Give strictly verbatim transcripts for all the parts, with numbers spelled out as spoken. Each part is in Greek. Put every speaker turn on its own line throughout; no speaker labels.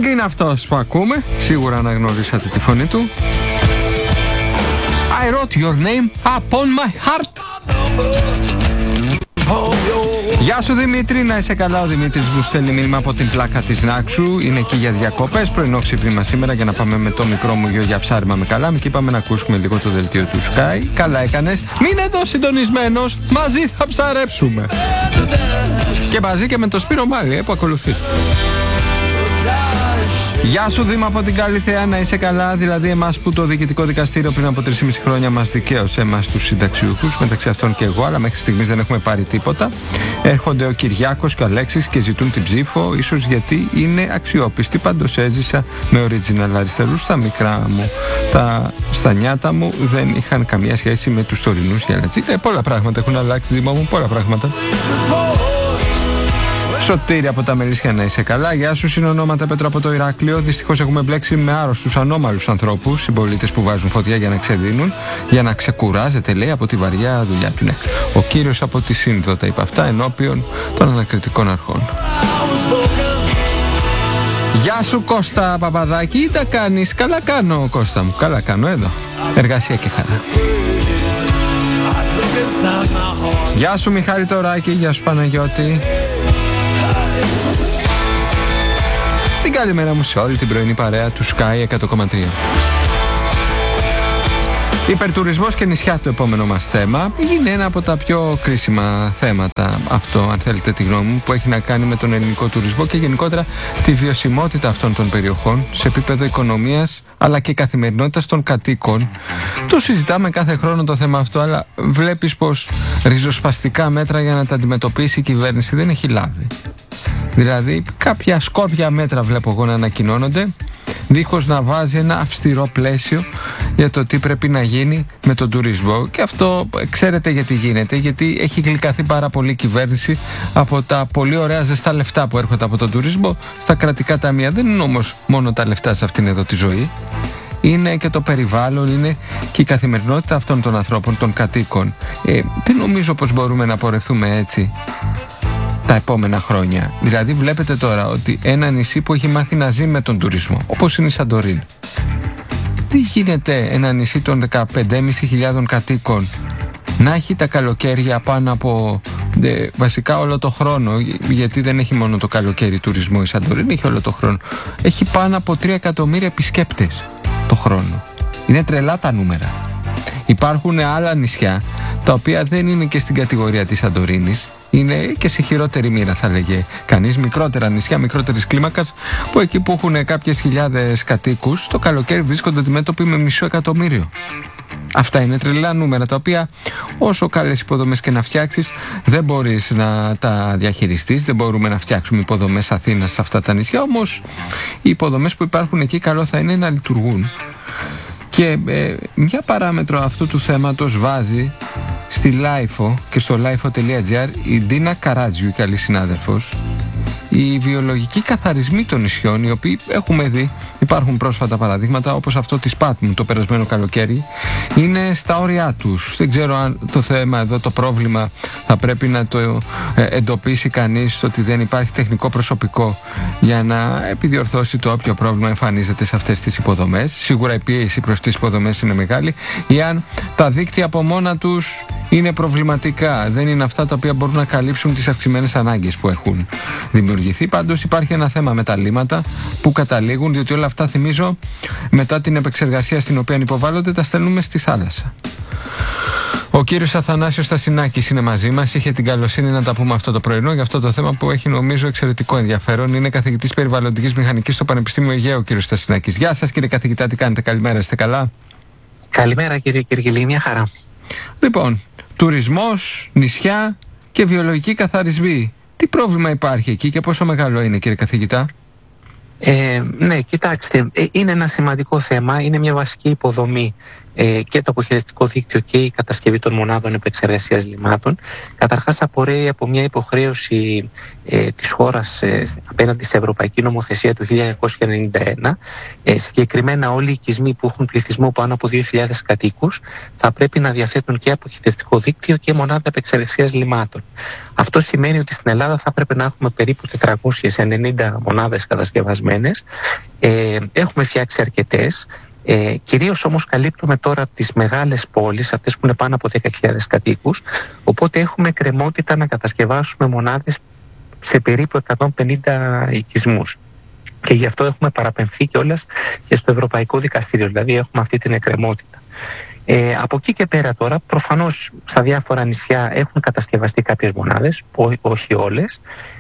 Sting είναι αυτός που ακούμε. Σίγουρα αναγνωρίσατε τη φωνή του. I wrote your name upon my heart. Γεια σου Δημήτρη, να είσαι καλά. Ο Δημήτρης μου στέλνει μήνυμα από την πλάκα της Νάξου. Είναι εκεί για διακοπές. Πρωινό ξύπνημα σήμερα για να πάμε με το μικρό μου γιο για ψάρεμα με καλάμι. Και είπαμε να ακούσουμε λίγο το δελτίο του Sky. Καλά έκανες. Μείνε εδώ συντονισμένος. Μαζί θα ψαρέψουμε. Και μαζί και με το Σπύρο Μάρι που ακολουθεί. Γεια σου Δήμα από την Καλυθέα, να είσαι καλά. Δηλαδή εμάς που το Διοικητικό Δικαστήριο πριν από τρία και μισό χρόνια μας δικαίωσε εμάς τους συνταξιούχους, μεταξύ αυτών και εγώ, αλλά μέχρι στιγμής δεν έχουμε πάρει τίποτα. Έρχονται ο Κυριάκος και ο Αλέξης και ζητούν την ψήφο, ίσως γιατί είναι αξιόπιστοι. Πάντως έζησα με original αριστερούς. Στα μικρά μου, τα στα νιάτα μου δεν είχαν καμία σχέση με τους τωρινούς γελατσί. Ε, πολλά πράγματα έχουν αλλάξει Δήμα μου, πολλά πράγματα. Σωτήρη από τα Μελίσια, να είσαι καλά. Γεια σου, συνονόματα Πέτρο από το Ηράκλειο. Δυστυχώς έχουμε μπλέξει με άρρωστους ανώμαλους ανθρώπους, συμπολίτες που βάζουν φωτιά για να ξεδίνουν, για να ξεκουράζεται, λέει, από τη βαριά δουλειά του. Ναι. Ο κύριος από τη Σύνδο τα είπε αυτά ενώπιον των ανακριτικών αρχών. Γεια σου Κώστα Παπαδάκη, τι τα κάνεις? Καλά κάνω Κώστα μου, καλά κάνω εδώ. Εργασία και χαρά. Γεια σου Μιχάλη Τωράκη, γεια σου Παναγιώτη. Την καλημέρα μου σε όλη την πρωινή παρέα του Sky εκατό κόμμα τρία. Υπερτουρισμός και νησιά, το επόμενο μας θέμα. Είναι ένα από τα πιο κρίσιμα θέματα αυτό, αν θέλετε τη γνώμη μου, που έχει να κάνει με τον ελληνικό τουρισμό και γενικότερα τη βιωσιμότητα αυτών των περιοχών σε επίπεδο οικονομίας αλλά και καθημερινότητας των κατοίκων. Το συζητάμε κάθε χρόνο το θέμα αυτό, αλλά βλέπεις πως ριζοσπαστικά μέτρα για να τα αντιμετωπίσει η κυβέρνηση δεν έχει λάβει. Δηλαδή κάποια σκόπια μέτρα βλέπω εγώ να ανακοινώνονται, δίχως να βάζει ένα αυστηρό πλαίσιο για το τι πρέπει να γίνει με τον τουρισμό. Και αυτό ξέρετε γιατί γίνεται? Γιατί έχει γλυκαθεί πάρα πολύ η κυβέρνηση από τα πολύ ωραία ζεστά λεφτά που έρχονται από τον τουρισμό στα κρατικά ταμεία. Δεν είναι όμως μόνο τα λεφτά σε αυτήν εδώ τη ζωή. Είναι και το περιβάλλον, είναι και η καθημερινότητα αυτών των ανθρώπων, των κατοίκων. Ε, δεν νομίζω πως μπορούμε να πορευτούμε έτσι τα επόμενα χρόνια. Δηλαδή βλέπετε τώρα ότι ένα νησί που έχει μάθει να ζει με τον τουρισμό, όπως είναι η Σαντορίνη, τι γίνεται ένα νησί των δεκαπέντε χιλιάδες πεντακόσιων κατοίκων να έχει τα καλοκαίρια πάνω από δε, βασικά όλο το χρόνο, γιατί δεν έχει μόνο το καλοκαίρι τουρισμό η Σαντορίνη, έχει όλο το χρόνο, έχει πάνω από τρία εκατομμύρια επισκέπτες το χρόνο. Είναι τρελά τα νούμερα. Υπάρχουν άλλα νησιά τα οποία δεν είναι και στην κατηγορία της Σαντορίνης, είναι και σε χειρότερη μοίρα θα λέγε κανείς, μικρότερα νησιά, μικρότερης κλίμακας, που εκεί που έχουν κάποιες χιλιάδες κατοίκους το καλοκαίρι βρίσκονται αντιμέτωποι με μισό εκατομμύριο. Αυτά είναι τρελά νούμερα, τα οποία όσο καλές υποδομές και να φτιάξεις δεν μπορείς να τα διαχειριστείς. Δεν μπορούμε να φτιάξουμε υποδομές Αθήνας σε αυτά τα νησιά, όμως οι υποδομές που υπάρχουν εκεί καλό θα είναι να λειτουργούν. Και ε, μια παράμετρο αυτού του θέματος βάζει στη Λάιφο και στο λάιφο τελεία τζι άρ η Ντίνα Καράτζιου, η καλή συνάδελφος, οι βιολογικοί καθαρισμοί των νησιών, οι οποίοι έχουμε δει, υπάρχουν πρόσφατα παραδείγματα όπως αυτό της Πάτμου το περασμένο καλοκαίρι, είναι στα όρια τους. Δεν ξέρω αν το θέμα εδώ, το πρόβλημα, θα πρέπει να το ε, εντοπίσει κανείς ότι δεν υπάρχει τεχνικό προσωπικό για να επιδιορθώσει το όποιο πρόβλημα εμφανίζεται σε αυτές τις υποδομές. Σίγουρα η πίεση προς τις υποδομές είναι μεγάλη, ή αν τα δίκτυα από μόνα τους είναι προβληματικά, δεν είναι αυτά τα οποία μπορούν να καλύψουν τις αυξημένες ανάγκες που έχουν δημιουργηθεί. Πάντως υπάρχει ένα θέμα με τα λίμματα που καταλήγουν, διότι όλα αυτά, θυμίζω, μετά την επεξεργασία στην οποία υποβάλλονται, τα στέλνουμε στη θάλασσα. Ο κύριος Αθανάσιος Στασινάκης είναι μαζί μας. Είχε την καλοσύνη να τα πούμε αυτό το πρωινό για αυτό το θέμα που έχει νομίζω εξαιρετικό ενδιαφέρον. Είναι καθηγητής περιβαλλοντικής μηχανικής στο Πανεπιστήμιο Αιγαίου, ο κύριος Στασινάκης. Γεια σας κύριε καθηγητά, τι κάνετε? Καλημέρα, είστε καλά?
Καλημέρα κύριε Κυργιλή, μια χαρά.
Λοιπόν, τουρισμός, νησιά και βιολογικοί καθαρισμοί. Τι πρόβλημα υπάρχει εκεί και πόσο μεγάλο είναι, κύριε καθηγητά?
Ε, ναι, κοιτάξτε, είναι ένα σημαντικό θέμα, είναι μια βασική υποδομή ε, και το αποχαιρετικό δίκτυο και η κατασκευή των μονάδων επεξεργασίας λιμάτων, καταρχάς απορρέει από μια υποχρέωση ε, της χώρας ε, απέναντι σε Ευρωπαϊκή Νομοθεσία του χίλια εννιακόσια ενενήντα ένα. Ε, συγκεκριμένα όλοι οι οικισμοί που έχουν πληθυσμό πάνω από δύο χιλιάδες κατοίκους θα πρέπει να διαθέτουν και αποχαιρετικό δίκτυο και μονάδα επεξεργασίας λιμάτων. Αυτό σημαίνει ότι στην Ελλάδα θα πρέπει να έχουμε περίπου τετρακόσιες ενενήντα μονάδες κατασκευασμένες. Ε, έχουμε φτιάξει αρκετές. Ε, κυρίως όμως καλύπτουμε τώρα τις μεγάλες πόλεις, αυτές που είναι πάνω από δέκα χιλιάδες κατοίκους, οπότε έχουμε κρεμότητα να κατασκευάσουμε μονάδες σε περίπου εκατόν πενήντα οικισμούς. Και γι' αυτό έχουμε παραπεμφθεί κιόλας και στο Ευρωπαϊκό Δικαστήριο, δηλαδή έχουμε αυτή την εκκρεμότητα. Ε, από εκεί και πέρα τώρα, προφανώς στα διάφορα νησιά έχουν κατασκευαστεί κάποιες μονάδες, ό, όχι όλες.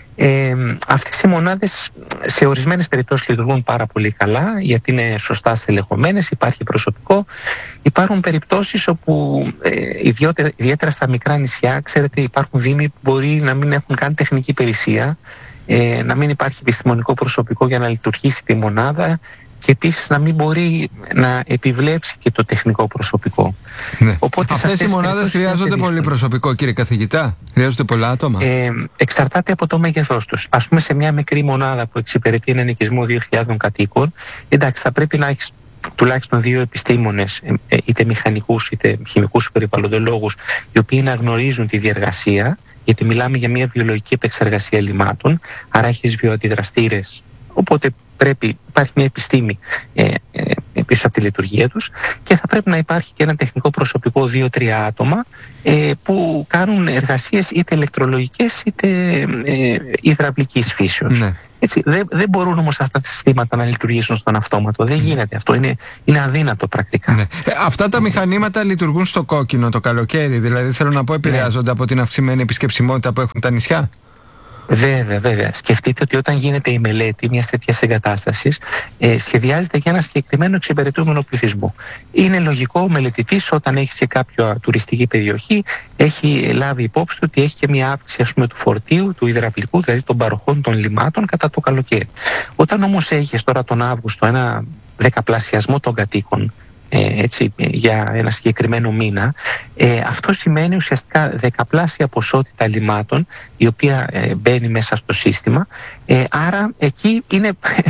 Ε, αυτές οι μονάδες σε ορισμένες περιπτώσεις λειτουργούν πάρα πολύ καλά, γιατί είναι σωστά στελεχωμένες, υπάρχει προσωπικό. Υπάρχουν περιπτώσεις όπου ε, ιδιότερα, ιδιαίτερα στα μικρά νησιά, ξέρετε, υπάρχουν δήμοι που μπορεί να μην έχουν καν τεχνική υπηρεσία, ε, να μην υπάρχει επιστημονικό προσωπικό για να λειτουργήσει τη μονάδα και επίσης να μην μπορεί να επιβλέψει και το τεχνικό προσωπικό.
Ναι. Οπότε αυτές, αυτές οι μονάδες χρειάζονται πολύ προσωπικό, κύριε καθηγητά? Χρειάζονται πολλά άτομα?
Ε, εξαρτάται από το μέγεθός τους. Ας πούμε, σε μια μικρή μονάδα που εξυπηρετεί έναν οικισμό δύο χιλιάδων κατοίκων, εντάξει, θα πρέπει να έχεις τουλάχιστον δύο επιστήμονες, είτε μηχανικούς είτε χημικούς περιβαλλοντολόγους, οι οποίοι να γνωρίζουν τη διεργασία, γιατί μιλάμε για μια βιολογική επεξεργασία λιμάτων, άρα έχεις βιοαντιδραστήρες. Οπότε πρέπει, υπάρχει μια επιστήμη ε, ε, πίσω από τη λειτουργία τους, και θα πρέπει να υπάρχει και ένα τεχνικό προσωπικό δύο τρία άτομα ε, που κάνουν εργασίες είτε ηλεκτρολογικές είτε ε, υδραυλικής φύσεως. Ναι. Έτσι, δεν, δεν μπορούν όμως αυτά τα συστήματα να λειτουργήσουν στον αυτόματο. Δεν γίνεται αυτό. Είναι, είναι αδύνατο πρακτικά. Ναι.
Ε, αυτά τα μηχανήματα λειτουργούν στο κόκκινο το καλοκαίρι? Δηλαδή, θέλω να πω, επηρεάζονται ναι. από την αυξημένη επισκεψιμότητα που έχουν τα νησιά?
Βέβαια, βέβαια. Σκεφτείτε ότι όταν γίνεται η μελέτη μιας τέτοιας εγκατάστασης, ε, σχεδιάζεται για ένα συγκεκριμένο εξυπηρετούμενο πληθυσμό. Είναι λογικό ο μελετητής, όταν έχει σε κάποια τουριστική περιοχή, έχει λάβει υπόψη του ότι έχει και μια αύξηση, ας πούμε, του φορτίου, του υδραυλικού, δηλαδή των παροχών των λιμάτων κατά το καλοκαίρι. Όταν όμως έχεις τώρα τον Αύγουστο ένα δεκαπλασιασμό των κατοίκων, έτσι, για ένα συγκεκριμένο μήνα, ε, αυτό σημαίνει ουσιαστικά δεκαπλάσια ποσότητα λιμάτων η οποία ε, μπαίνει μέσα στο σύστημα, ε, άρα εκεί είναι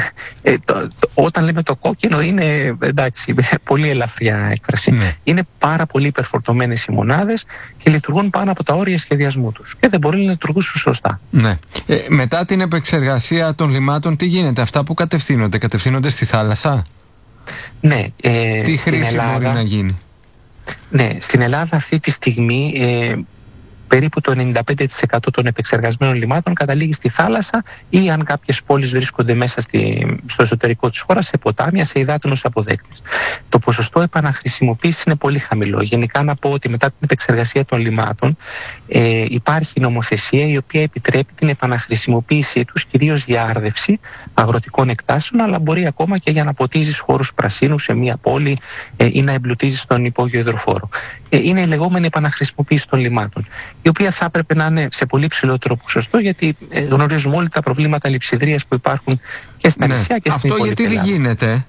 ε, το, το, όταν λέμε το κόκκινο είναι, εντάξει, πολύ ελαφριά έκφραση. Ναι. Είναι πάρα πολύ υπερφορτωμένες οι μονάδες και λειτουργούν πάνω από τα όρια σχεδιασμού τους και δεν μπορεί να λειτουργήσουν σωστά.
Ναι. Ε, μετά την επεξεργασία των λιμάτων τι γίνεται? Αυτά που κατευθύνονται, κατευθύνονται στη θάλασσα?
Ναι, ε,
τι χρήση Ελλάδα, μπορεί να γίνει?
Ναι, στην Ελλάδα αυτή τη στιγμή ε, περίπου το ενενήντα πέντε τοις εκατό των επεξεργασμένων λιμάτων καταλήγει στη θάλασσα, ή αν κάποιες πόλεις βρίσκονται μέσα στη, στο εσωτερικό της χώρας, σε ποτάμια, σε υδάτινους αποδέκτες. Το ποσοστό επαναχρησιμοποίησης είναι πολύ χαμηλό. Γενικά να πω ότι μετά την επεξεργασία των λιμάτων ε, υπάρχει νομοθεσία η οποία επιτρέπει την επαναχρησιμοποίησή τους, κυρίως για άρδευση αγροτικών εκτάσεων, αλλά μπορεί ακόμα και για να ποτίζεις χώρους πρασίνου σε μια πόλη ε, ή να εμπλουτίζεις τον υπόγειο υδροφόρο. Ε, είναι η λεγόμενη επαναχρησιμοποίηση των λιμάτων, η οποία θα έπρεπε να είναι σε πολύ ψηλότερο ποσοστό, γιατί ε, γνωρίζουμε όλοι τα προβλήματα λειψιδρίας που υπάρχουν και στα ναι. νησιά και στην
υπόλοιπη Ελλάδα. Αυτό γιατί δεν γίνεται?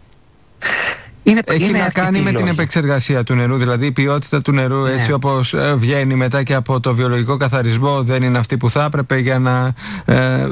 Είναι,
Έχει
είναι
να κάνει με την επεξεργασία του νερού, δηλαδή η ποιότητα του νερού, ναι. έτσι όπως βγαίνει μετά και από το βιολογικό καθαρισμό, δεν είναι αυτή που θα έπρεπε για να ε, ε,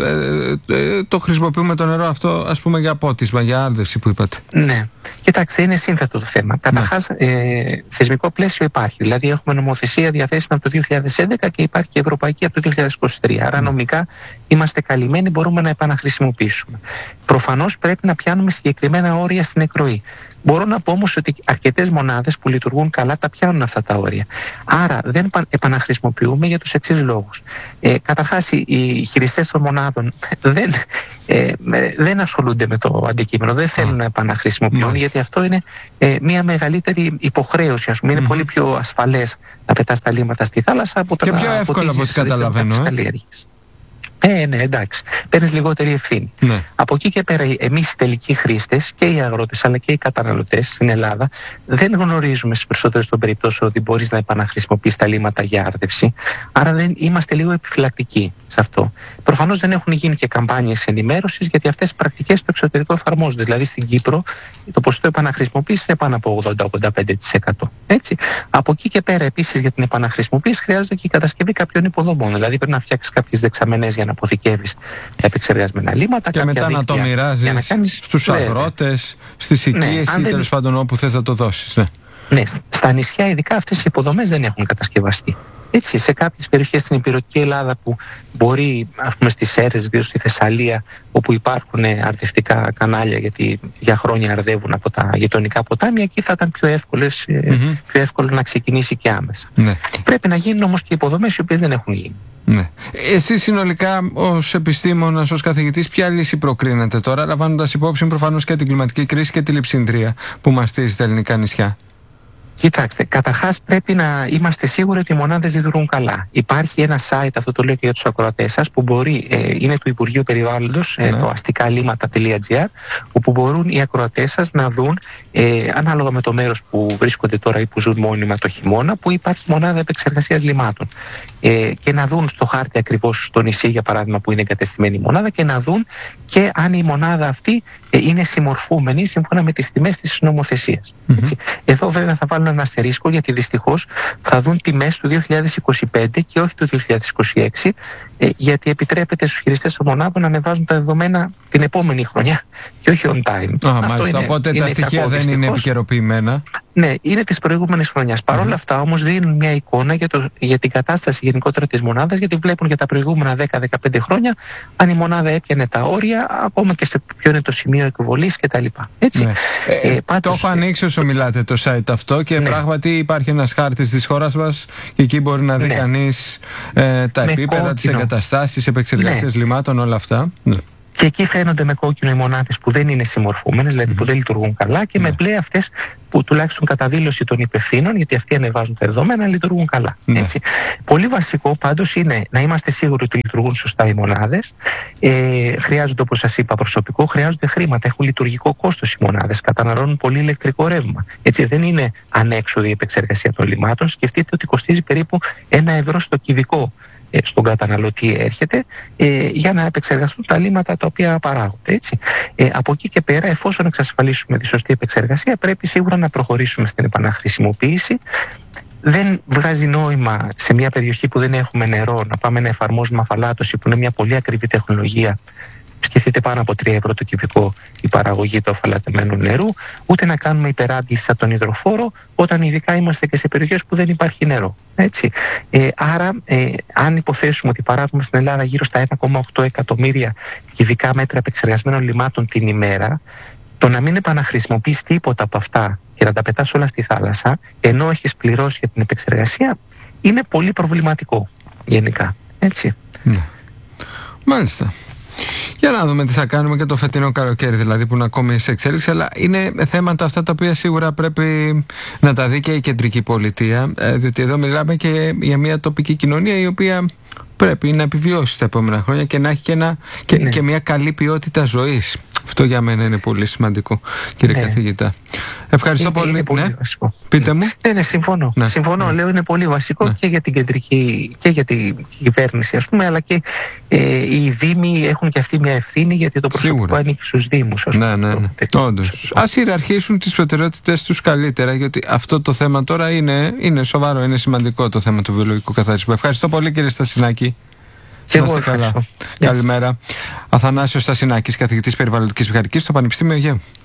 ε, το χρησιμοποιούμε το νερό αυτό, ας πούμε, για πότισμα, για άρδευση που είπατε.
Ναι, κοιτάξτε, είναι σύνθετο το θέμα. Καταρχάς, ναι. ε, θεσμικό πλαίσιο υπάρχει, δηλαδή έχουμε νομοθεσία διαθέσιμη από το δύο χιλιάδες έντεκα και υπάρχει και ευρωπαϊκή από το δύο χιλιάδες είκοσι τρία. Άρα, ναι. νομικά είμαστε καλυμμένοι, μπορούμε να επαναχρησιμοποιήσουμε. Προφανώς πρέπει να πιάνουμε συγκεκριμένα όρια στην εκροή. Μπορώ να πω όμως ότι αρκετές μονάδες που λειτουργούν καλά τα πιάνουν αυτά τα όρια. Άρα δεν επαναχρησιμοποιούμε για τους εξής λόγους. Ε, καταρχάς, οι χειριστές των μονάδων δεν, ε, δεν ασχολούνται με το αντικείμενο, δεν θέλουν να επαναχρησιμοποιούν, γιατί αυτό είναι ε, μια μεγαλύτερη υποχρέωση. Ας πούμε, είναι mm. πολύ πιο ασφαλές να πετάς τα λίμματα στη θάλασσα από το
και
να
πιο εύκολο από ό,τι καταλαβαίνω.
Ε? Ε, ναι, εντάξει. Παίρνεις λιγότερη ευθύνη.
Ναι.
Από εκεί και πέρα, εμείς οι τελικοί χρήστες και οι αγρότες αλλά και οι καταναλωτές στην Ελλάδα δεν γνωρίζουμε στις περισσότερες των περιπτώσεων ότι μπορείς να επαναχρησιμοποιείς τα λίμματα για άρδευση. Άρα δεν είμαστε λίγο επιφυλακτικοί σε αυτό. Προφανώς δεν έχουν γίνει και καμπάνιες ενημέρωσης, γιατί αυτές οι πρακτικές στο εξωτερικό εφαρμόζονται. Δηλαδή στην Κύπρο το ποσοστό επαναχρησιμοποίησης είναι πάνω από ογδόντα με ογδόντα πέντε τοις εκατό. Έτσι. Από εκεί και πέρα, επίσης, για την επαναχρησιμοποίηση χρειάζεται και η κατασκευή κάποιων υποδομών. Δηλαδή πρέπει να φτιάξεις κάποιες δεξαμενές για να αποθηκεύεις τα επεξεργασμένα λίμματα.
Και μετά να το μοιράζεις κάνεις... στους αγρότες, στις οικίες ναι, ή τέλος δεν... πάντων όπου θες να το δώσεις. Ναι.
ναι, στα νησιά ειδικά αυτές οι υποδομές δεν έχουν κατασκευαστεί. Έτσι, σε κάποιες περιοχές στην υπηρετική Ελλάδα που μπορεί, ας πούμε στις Σέρρες, γύρω στη Θεσσαλία, όπου υπάρχουν αρδευτικά κανάλια, γιατί για χρόνια αρδεύουν από τα γειτονικά ποτάμια, εκεί θα ήταν πιο, εύκολες, mm-hmm. πιο εύκολο να ξεκινήσει και άμεσα. Ναι. Πρέπει να γίνουν όμως και υποδομές οι οποίες δεν έχουν γίνει.
Ναι. Εσείς συνολικά ως επιστήμονας, ως καθηγητής, ποια λύση προκρίνετε τώρα, λαμβάνοντας υπόψη προφανώς και την κλιματική κρίση και τη λειψινδρία που μαστίζει τα ελληνικά νησιά?
Κοιτάξτε, καταρχάς πρέπει να είμαστε σίγουροι ότι οι μονάδες λειτουργούν καλά. Υπάρχει ένα site, αυτό το λέω και για τους ακροατές σας, που μπορεί, ε, είναι του Υπουργείου Περιβάλλοντος, ε, ναι. το αστικαλήματα τελεία τζι άρ, όπου μπορούν οι ακροατές σας να δουν, ε, ανάλογα με το μέρος που βρίσκονται τώρα ή που ζουν μόνιμα το χειμώνα, που υπάρχει μονάδα επεξεργασίας λιμάτων. Ε, και να δουν στο χάρτη ακριβώς στο νησί, για παράδειγμα, που είναι εγκατεστημένη η μονάδα, και να δουν και αν η μονάδα αυτή ε, είναι συμμορφούμενη σύμφωνα με τις τιμές της νομοθεσίας. Mm-hmm. Έτσι. Εδώ βέβαια θα βάλουν ένα αστερίσκο, γιατί δυστυχώς θα δουν τιμές του δύο χιλιάδες είκοσι πέντε και όχι του δύο χιλιάδες είκοσι έξι, ε, γιατί επιτρέπεται στους χειριστές των μονάδων να ανεβάζουν τα δεδομένα την επόμενη χρονιά και όχι on time.
Α, μάλιστα, είναι, οπότε είναι τα στοιχεία δεν είναι επικαιροποιημένα.
Ναι, είναι της προηγούμενης χρονιάς. Παρ' όλα αυτά όμως δίνουν μια εικόνα για, το, για την κατάσταση γενικότερα της μονάδας, γιατί βλέπουν για τα προηγούμενα δέκα με δεκαπέντε χρόνια αν η μονάδα έπιανε τα όρια, ακόμα και σε ποιο είναι το σημείο εκβολής κτλ. Έτσι.
Ναι. Ε, ε, πάντως, το έχω ανοίξει όσο μιλάτε το site αυτό και ναι. πράγματι υπάρχει ένας χάρτης της χώρας μας και εκεί μπορεί να δει ναι. κανείς ε, τα με επίπεδα, κόκκινο. Τις εγκαταστάσεις, επεξεργασίες ναι. λιμάτων, όλα αυτά. Ναι.
Και εκεί φαίνονται με κόκκινο οι μονάδες που δεν είναι συμμορφούμενες, δηλαδή mm-hmm. που δεν λειτουργούν καλά, και mm-hmm. με μπλε αυτές που τουλάχιστον κατά δήλωση των υπευθύνων, γιατί αυτοί ανεβάζουν τα δεδομένα, λειτουργούν καλά. Mm-hmm. Έτσι. Πολύ βασικό πάντως είναι να είμαστε σίγουροι ότι λειτουργούν σωστά οι μονάδες. Ε, χρειάζονται, όπως σας είπα, προσωπικό, χρειάζονται χρήματα, έχουν λειτουργικό κόστος οι μονάδες, καταναλώνουν πολύ ηλεκτρικό ρεύμα. Έτσι, δεν είναι ανέξοδη η επεξεργασία των λιμάτων. Σκεφτείτε ότι κοστίζει περίπου ένα ευρώ στο κυβικό στον καταναλωτή έρχεται ε, για να επεξεργαστούν τα λίματα τα οποία παράγονται. Έτσι. Ε, από εκεί και πέρα, εφόσον εξασφαλίσουμε τη σωστή επεξεργασία, πρέπει σίγουρα να προχωρήσουμε στην επαναχρησιμοποίηση. Δεν βγάζει νόημα σε μια περιοχή που δεν έχουμε νερό να πάμε να εφαρμόζουμε αφαλάτωση, που είναι μια πολύ ακριβή τεχνολογία. Σκεφτείτε πάνω από τρία ευρώ το κυβικό η παραγωγή του αφαλατεμένου νερού, ούτε να κάνουμε υπεράντηση από τον υδροφόρο, όταν ειδικά είμαστε και σε περιοχές που δεν υπάρχει νερό. Έτσι. Ε, άρα, ε, αν υποθέσουμε ότι παράγουμε στην Ελλάδα γύρω στα ένα κόμμα οκτώ εκατομμύρια κυβικά μέτρα επεξεργασμένων λιμάτων την ημέρα, το να μην επαναχρησιμοποιείς τίποτα από αυτά και να τα πετάς όλα στη θάλασσα, ενώ έχεις πληρώσει για την επεξεργασία, είναι πολύ προβληματικό γενικά. Έτσι.
Ναι. Μάλιστα. Για να δούμε τι θα κάνουμε και το φετινό καλοκαίρι, δηλαδή, που είναι ακόμη σε εξέλιξη, αλλά είναι θέματα αυτά τα οποία σίγουρα πρέπει να τα δει και η κεντρική πολιτεία, διότι εδώ μιλάμε και για μια τοπική κοινωνία η οποία πρέπει να επιβιώσει τα επόμενα χρόνια και να έχει και, ένα, και, ναι. και μια καλή ποιότητα ζωής. Αυτό για μένα είναι πολύ σημαντικό, κύριε ναι. καθηγητά. Ευχαριστώ είναι, πολύ.
Είναι πολύ
ναι.
βασικό.
Πείτε μου.
Ναι, ναι, συμφωνώ. Ναι. Συμφωνώ, ναι. λέω είναι πολύ βασικό ναι. και για την κεντρική και για την κυβέρνηση, ας πούμε, αλλά και ε, οι δήμοι έχουν και αυτοί μια ευθύνη, γιατί το προσωπικό ανήκει στους δήμους. Ας πούμε,
ναι, ναι, ναι. Όντως. Ας ιεραρχήσουν τις προτεραιότητες τους καλύτερα, γιατί αυτό το θέμα τώρα είναι, είναι σοβαρό, είναι σημαντικό, το θέμα του βιολογικού καθαρισμού. Ευχαριστώ πολύ, κύριε Στασινάκη.
Και εγώ ευχαριστώ.
Καλημέρα. Αθανάσιος Στασινάκης, καθηγητής περιβαλλοντικής μηχανικής στο Πανεπιστήμιο Αιγαίου.